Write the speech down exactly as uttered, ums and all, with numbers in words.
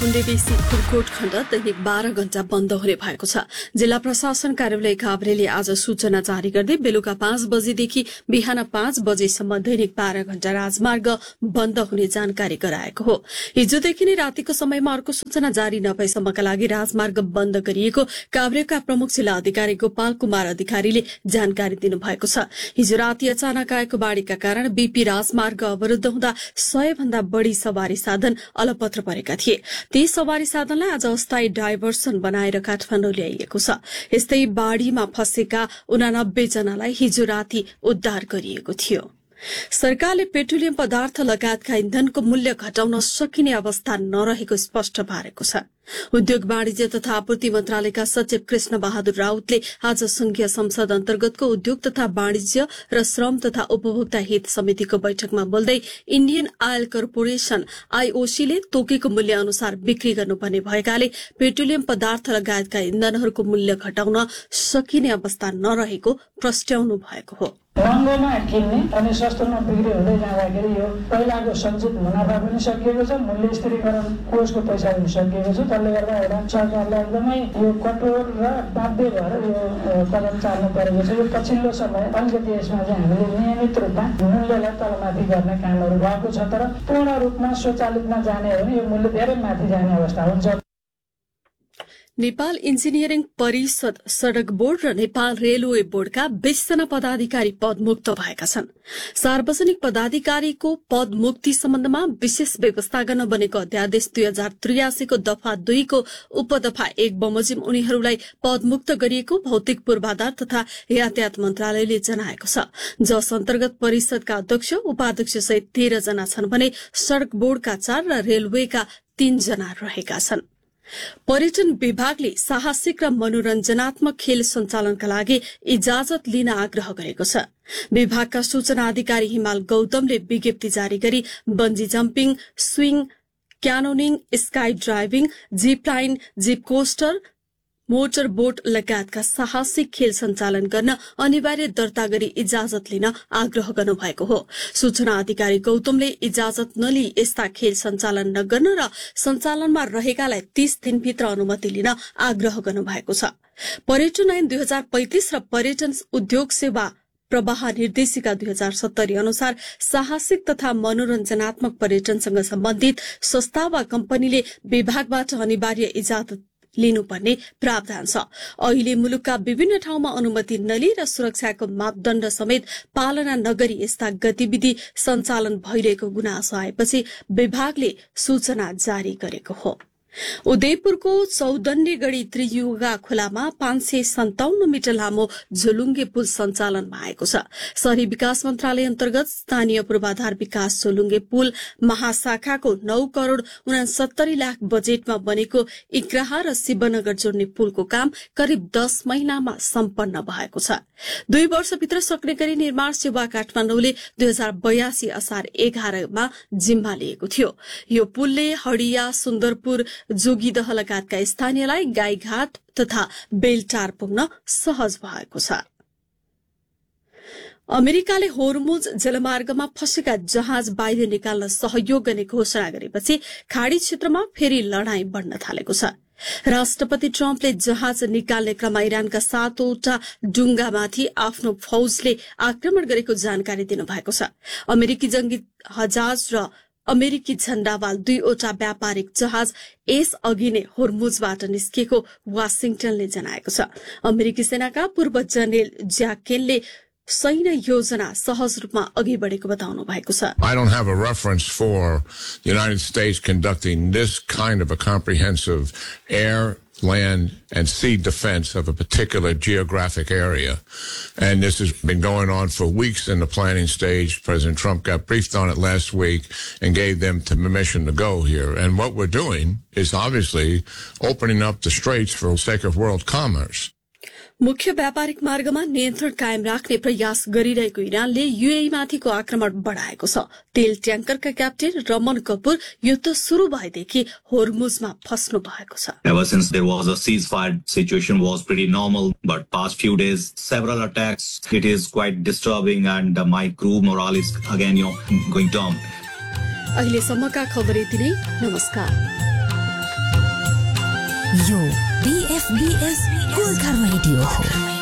कुण्डेबेसी खुरकोट खण्ड दैनिक बाह्र घण्टा बन्द हुने भएको छ। जिल्ला प्रशासन कार्यालय काभ्रेले आज सूचना जारी गर्दै बेलुका पाँच बजेदेखि बिहान पाँच बजेसम्म दैनिक बाह्र घण्टा राजमार्ग बन्द हुने जानकारी गराएको हो। हिजोदेखि नै रातिको समयमा अर्को सूचना जारी नभएसम्मका लागि राजमार्ग बन्द गरिएको काभ्रेका प्रमुख जिल्ला अधिकारी गोपाल कुमार अधिकारीले जानकारी दिनुभएको छ। हिजो राति अचानक आएको बाढ़ीका कारण बीपी राजमार्ग अवरूद्ध हुँदा सय भन्दा बढ़ी सवारी साधन अलपत्र परेका थिए। ती सवारी साधनलाई आज अस्थायी डाइभर्सन बनाएर काठमाडौँ ल्याइएको छ। यस्तै बाढ़ीमा फँसेका उनानब्बे जनालाई हिजो राति उद्धार गरिएको थियो। सरकारले पेट्रोलियम पदार्थ लगायतका इन्धनको मूल्य घटाउन सकिने अवस्था नरहेको स्पष्ट पारेको छ। उद्योग वाणिज्य तथा आपूर्ति मन्त्रालयका सचिव कृष्ण बहादुर राउतले आज संघीय संसद अन्तर्गतको उद्योग तथा वाणिज्य र श्रम तथा उपभोक्ता हित समितिको बैठकमा बोल्दै इण्डियन आयल कर्पोरेशन आईओसीले तोकेको मूल्य अनुसार बिक्री गर्नुपर्ने भएकाले पेट्रोलियम पदार्थ लगायतका इन्धनहरूको मूल्य घटाउन सकिने अवस्था नरहेको प्रस्ट्याउनु भएको हो। महँगोमा किन्ने अनि सस्तोमा बिक्री हुँदै जाँदाखेरि यो पहिलाको सञ्चित मुनाफा पनि सकिएको छ, मूल्य स्थिरीकरण कोषको पैसा पनि सकिएको छ। त्यसले गर्दा एउटा सरकारले एकदमै यो कठोर र बाध्य भएर यो कदम चाल्नु परेको छ। यो पछिल्लो समय अलिकति यसमा चाहिँ हामीले नियमित रूपमा मूल्यलाई तलमाथि गर्ने कामहरू भएको छ, तर पूर्ण रूपमा स्वचालितमा जाने हो भने यो मूल्य धेरै माथि जाने अवस्था हुन्छ। नेपाल इन्जिनियरिङ परिषद सड़क बोर्ड र नेपाल रेलवे बोर्डका बीसजना पदाधिकारी पदमुक्त भएका छन्। सार्वजनिक पदाधिकारीको पदमुक्ति सम्बन्धमा विशेष व्यवस्था गर्न बनेको अध्यादेश दुई हजार त्रियासीको दफा दुईको उपदफा एक बमोजिम उनीहरूलाई पदमुक्त गरिएको भौतिक पूर्वाधार तथा यातायात मन्त्रालयले जनाएको छ। जस अन्तर्गत परिषदका अध्यक्ष उपाध्यक्ष सहित तेह्र जना छन् भने सड़क बोर्डका चार र रेलवेका तीन जना रहेका छन्। पर्यटन विभागले साहसिक र मनोरञ्जनात्मक खेल सञ्चालनका लागि इजाजत लिन आग्रह गरेको छ। विभागका सूचना अधिकारी हिमाल गौतमले विज्ञप्ति जारी गरी bungee jumping, swing, canyoning, sky driving, zip line, zip coaster, motor बोट लगायतका साहसिक खेल सञ्चालन गर्न अनिवार्य दर्ता गरी इजाजत लिन आग्रह गर्नुभएको हो। सूचना अधिकारी गौतमले इजाजत नलिई यस्ता खेल सञ्चालन नगर्न र सञ्चालनमा रहेकालाई तीस दिनभित्र अनुमति लिन आग्रह गर्नुभएको छ। पर्यटन ऐन दुई हजार पैंतिस र पर्यटन उद्योग सेवा प्रवाह निर्देशिका दुई हजार सत्तरी अनुसार साहसिक तथा मनोरञ्जनात्मक पर्यटनसँग सम्बन्धित संस्था वा कम्पनीले विभागबाट अनिवार्य इजाजत लिनुपर्ने प्रावधान छ। अहिले मुलुकका विभिन्न ठाउँमा अनुमति नलिई र सुरक्षाको मापदण्ड समेत पालना नगरी यस्ता गतिविधि सञ्चालन भइरहेको गुनासो आएपछि विभागले सूचना जारी गरेको हो। उदयपुरको चौदण्डेगढ़ी त्रियुगा खोलामा पाँच सय सन्ताउन्न मिटर लामो झोलुङ्गे पुल सञ्चालनमा आएको छ। शहरी विकास मन्त्रालय अन्तर्गत स्थानीय पूर्वाधार विकास झोलुङ्गे पुल महाशाखाको नौ करोड़ उनासत्तरी लाख बजेटमा बनेको इक्राहा र शिवनगर जोड्ने पुलको काम करिब दस महिनामा सम्पन्न भएको छ। दुई वर्षभित्र सक्ने गरी निर्माण सेवा काठमाडौँले दुई हजार बयासी असार एघारमा जिम्मा लिएको थियो। यो पुलले हडिया, सुन्दरपुर, जोगीदह लगायतका स्थानीयलाई गाईघाट तथा बेलटार पुग्न सहज भएको छ। अमेरिकाले होर्मुज जलमार्गमा फँसेका जहाज बाहिर निकाल्न सहयोग गर्ने घोषणा गरेपछि खाड़ी क्षेत्रमा फेरि लड़ाई बढ़न थालेको छ। राष्ट्रपति ट्रम्पले जहाज निकाल्ने क्रममा इरानका सातवटा डुंगामाथि आफ्नो फौजले आक्रमण गरेको जानकारी दिनुभएको छ। अमेरिकी जंगी जहाज र अमेरिकी झण्डावाल दुईवटा व्यापारिक जहाज यस अघि नै होर्मुजबाट निस्किएको वाशिंगटनले जनाएको छ। अमेरिकी सेनाका पूर्व जनरल ज्याक केनले सैन्य योजना सहज रूपमा अघि बढेको बताउनु भएको छ। I don't have a reference for the United States conducting this kind of a comprehensive air, land, and sea defense of a particular geographic area. And this has been going on for weeks in the planning stage. President Trump got briefed on it last week and gave them permission to go here. And what we're doing is obviously opening up the straits for the sake of world commerce. मुख्य व्यापारिक मार्गमा नियन्त्रण कायम राख्ने प्रयास गरिरहेको इरानले UAE माथिको आक्रमण बढ़ाएको छ। तेल ट्याङ्करका क्याप्टेन रमन कपूर युद्ध शुरू भएदेखि होर्मुजमा फस्नु भएको छ। Ever since there was a ceasefire, situation was pretty normal, but past few days several attacks. It is quite disturbing and uh, my crew morale is again you know going down. अहिलेसम्मका खबर यति नै। नमस्कार। यो बीएफबीएस Gorkha radio हो।